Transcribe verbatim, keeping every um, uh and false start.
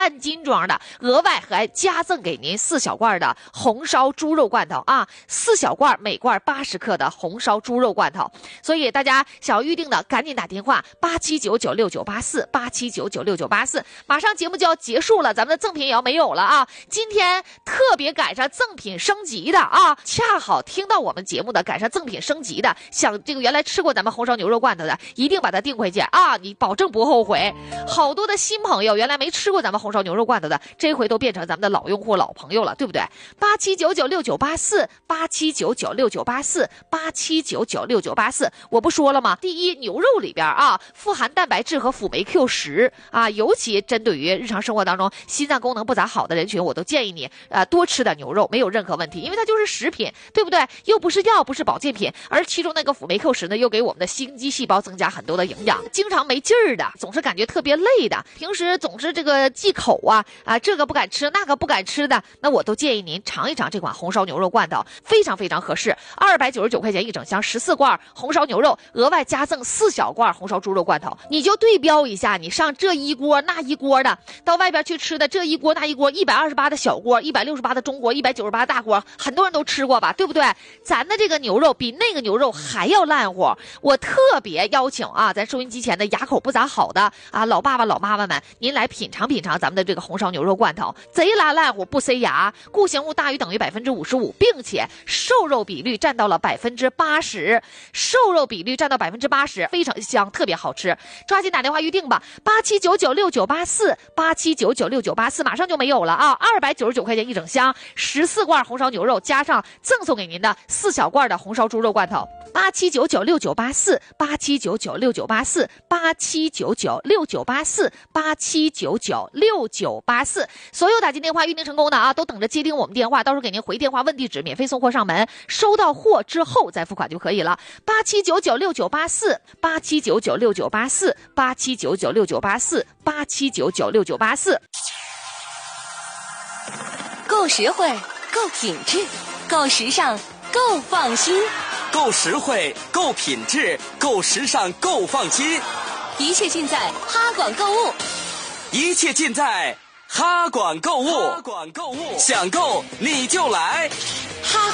半斤装的，额外还加赠给您四小罐的红烧猪肉罐头啊，四小罐，每罐八十克的红烧猪肉罐头。所以大家想要预定的，赶紧打电话八七九九六九八四八七九九六九八四。马上节目就要结束了，咱们的赠品也要没有了啊！今天特别赶上赠品升级的啊，恰好听到我们节目的，赶上赠品升级的，想这个原来吃过咱们红烧牛肉罐头的，一定把它订回去啊！你保证不后悔。好多的新朋友原来没吃过咱们红烧牛肉罐头的，这回都变成咱们的老用户、老朋友了，对不对？八七九九六九八四八七九九六九八四八七九九六九八四，我不说了吗？第一，牛肉里边啊，富含蛋白质和辅酶 Q 十啊，尤其针对于日常生活当中心脏功能不咋好的人群，我都建议你呃多吃点牛肉，没有任何问题，因为它就是食品，对不对？又不是药，不是保健品，而其中那个辅酶 Q 十呢，又给我们的心肌细胞增加很多的营养。经常没劲儿的，总是感觉特别累的，平时总是这个忌口啊啊，这个不敢吃，那个不敢吃的，那我都建议您尝一尝这款红烧牛肉罐头，非常非常合适，二百九十九块钱一整箱，十四罐红烧牛肉，额外加赠四小罐红烧猪肉罐头，你就对标一下，你上这一锅那一锅的，到外边去吃的这一锅那一锅，一百二十八的小锅，一百六十八的中锅，一百九十八大锅，很多人都吃过吧，对不对？咱的这个牛肉比那个牛肉还要烂乎，我特别邀请啊，咱收音机前的牙口不咋好的啊，老爸爸老妈妈们，您来品尝品尝咱们的这个红烧牛肉罐头，贼拉烂乎，不塞牙，固形物大于等于百分之五十五，并且瘦肉比率占到了百分之八十，瘦肉比率占到百分之八十，非常香，特别好吃，抓紧打电话预定吧，八七九九六九八四八七九九六九八四，马上就没有了啊，二百九十九块钱一整箱，十四罐红烧牛肉，加上赠送给您的四小罐的红烧猪肉罐头，八七九九六九八四八七九九六九八四八七九九六九八四八七九九六九八四，所有打进电话预定成功的啊，都等着接听我们电话，到时候给您回电话问地址，免费送货上门，收到货之后再付款就可以了。八七九九六九八四八七九九六九八四八七九九六九八四八七九九六九八四。 够实惠，够品质，够时尚，够放心。 够实惠，够品质，够时尚，够放心。 一切尽在哈管购物， 一切尽在哈管购物。哈管购物，想购你就来。